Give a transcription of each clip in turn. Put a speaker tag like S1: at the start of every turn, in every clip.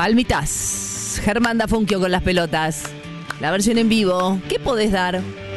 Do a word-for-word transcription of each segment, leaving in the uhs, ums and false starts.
S1: Palmitas. Germán Dafunquio con las pelotas. La versión en vivo. ¿Qué podés dar?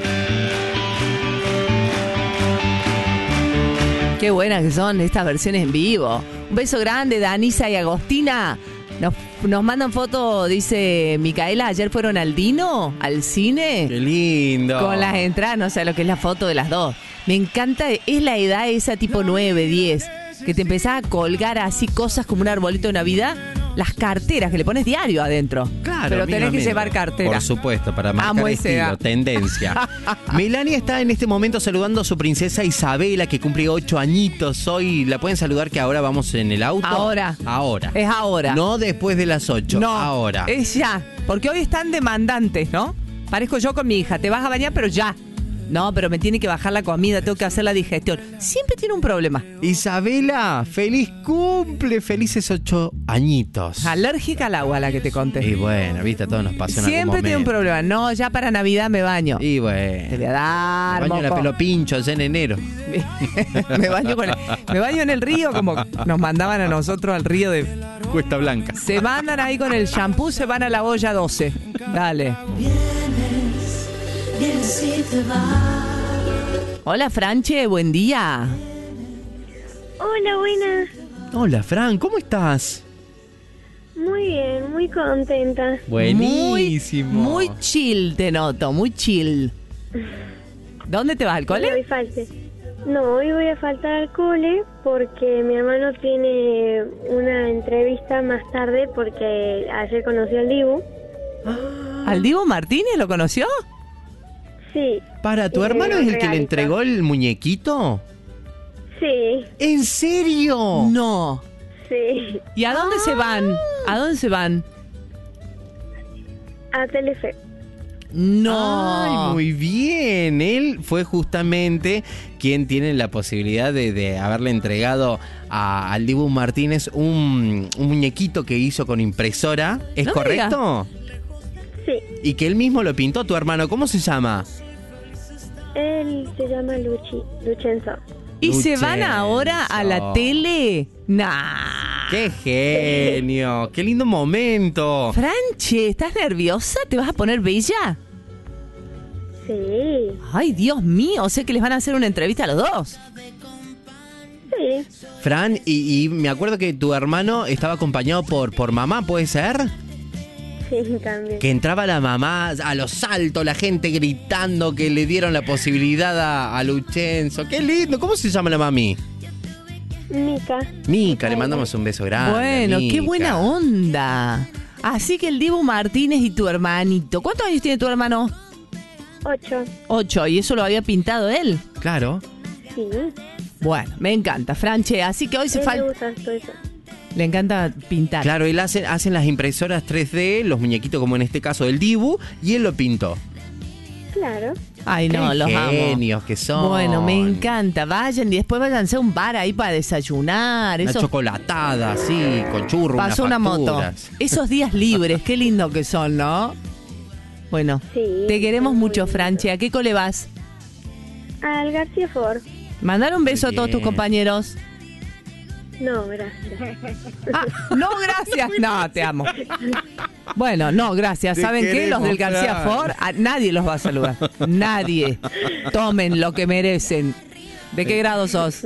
S1: Qué buenas que son estas versiones en vivo. Un beso grande, Danisa y Agostina. Nos, nos mandan fotos, dice Micaela, ayer fueron al Dino, al cine.
S2: ¡Qué lindo!
S1: Con las entradas, no sé lo que es la foto de las dos. Me encanta, es la edad esa tipo nueve, diez, que te empezás a colgar así cosas como un arbolito de Navidad. Las carteras, que le pones diario adentro.
S2: Claro,
S1: pero tenés que
S2: mira.
S1: llevar cartera.
S2: Por supuesto, para marcar
S1: Amo esa
S2: estilo,
S1: edad.
S2: tendencia. Melania está en este momento saludando a su princesa Isabela, que cumple ocho añitos hoy. ¿La pueden saludar que ahora vamos en el auto?
S1: Ahora.
S2: Ahora.
S1: Es ahora.
S2: No después de las ocho,
S1: No,
S2: ahora.
S1: es ya. Porque hoy están demandantes, ¿no? Parezco yo con mi hija. Te vas a bañar, pero ya. No, pero me tiene que bajar la comida, tengo que hacer la digestión. Siempre tiene un problema.
S2: Isabela, feliz cumple, felices ocho añitos.
S1: Alérgica al agua, la que te conté.
S2: Y bueno, viste, a todos nos pasa en algún
S1: Siempre tiene un
S2: momento.
S1: problema. No, ya para Navidad me baño.
S2: Y
S1: Te
S2: bueno.
S1: voy a dar,
S2: Me baño en la
S1: moco.
S2: pelo pincho allá en enero.
S1: me, baño con el- me baño en el río, como nos mandaban a nosotros al río de...
S2: Cuesta Blanca.
S1: Se mandan ahí con el shampoo, se van a la olla doce. Dale.
S3: Vienes y te vas.
S1: Hola, Franche, buen día.
S4: Hola, buenas.
S2: Hola, Fran, ¿cómo estás?
S4: Muy bien, muy contenta.
S2: Buenísimo.
S1: Muy, muy chill te noto, muy chill. ¿Dónde te vas, al
S4: Hoy
S1: cole?
S4: falte. No, hoy voy a faltar al cole porque mi hermano tiene una entrevista más tarde porque ayer conoció al Dibu.
S1: ¿Al Divo Martínez lo conoció?
S4: Sí.
S2: Para, ¿tu
S4: Y
S2: hermano
S4: un
S2: es el que le
S4: regalito.
S2: entregó el muñequito?
S4: Sí,
S2: ¿En serio?
S1: No.
S4: sí.
S1: ¿Y a dónde se van? ¿A dónde se van?
S4: A Telefe.
S1: No.
S2: Ay, muy bien. Él fue justamente quien tiene la posibilidad de, de haberle entregado a, al Dibu Martínez un, un muñequito que hizo con impresora. ¿Es
S1: No me
S2: correcto?
S4: Sí.
S2: Y que él mismo lo pintó, tu hermano. ¿Cómo se llama?
S4: Él se llama Luchi, Luchenzo.
S1: ¿Y se
S2: Luchenzo.
S1: van ahora a la tele? Nah.
S2: ¡Qué genio! ¡Qué lindo momento!
S1: Franche, ¿estás nerviosa? ¿Te vas a poner bella?
S4: Sí,
S1: Ay, Dios mío, o sea que les van a hacer una entrevista a los dos.
S4: sí.
S2: Fran, y, y me acuerdo que tu hermano estaba acompañado por, por mamá, ¿puede ser?
S4: Sí, también.
S2: Que entraba la mamá a los saltos, la gente gritando que le dieron la posibilidad a, a Luchenzo. ¡Qué lindo! ¿Cómo se llama la mami?
S4: Mica.
S2: Mica, le mandamos un beso grande.
S1: Bueno, qué
S2: Mica.
S1: buena onda. Así que el Dibu Martínez y tu hermanito. ¿Cuántos años tiene tu hermano?
S4: Ocho.
S1: Ocho. ¿Y eso lo había pintado él?
S2: Claro.
S4: Sí.
S1: Bueno, me encanta, Franche. Así que hoy se
S4: A él le
S1: falta...
S4: gusta todo eso.
S1: Le encanta pintar.
S2: Claro, él hace, hacen las impresoras tres D, los muñequitos como en este caso del Dibu, y él lo pintó.
S4: Claro.
S1: Ay, no,
S2: Qué
S1: los amo.
S2: genios que son.
S1: Bueno, me encanta. Vayan y después váyanse a un bar ahí para desayunar.
S2: Una
S1: Eso
S2: chocolatada así, con churros,
S1: pasó una
S2: unas
S1: moto.
S2: facturas.
S1: Esos días libres, qué lindo que son, ¿no? Bueno,
S4: Sí.
S1: te queremos
S4: muy
S1: mucho,
S4: lindo.
S1: Franche. ¿A qué cole vas?
S4: Al García Ford.
S1: Mandar un beso
S2: Muy
S1: a todos tus
S2: bien.
S1: compañeros.
S4: No, gracias.
S1: Ah, no, gracias. No, te amo. Bueno, no, gracias.
S2: Te
S1: ¿Saben qué? Los del
S2: queremos,
S1: García
S2: Fran.
S1: Ford, a nadie los va a saludar. Nadie. Tomen lo que merecen. ¿De qué grado sos?